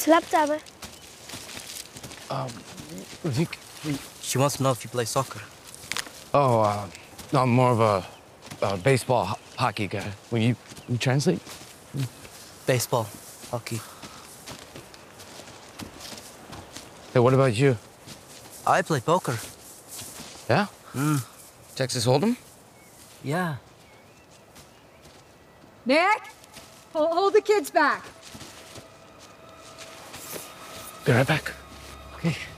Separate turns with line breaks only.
Slap table.
Vic,
She wants to know if you play soccer.
no, I'm more of a baseball, hockey guy. Will you translate?
Baseball, hockey.
Hey, what about you?
I play poker.
Yeah? Texas Hold'em?
Yeah.
Nick, hold the kids back.
Be right back. Okay.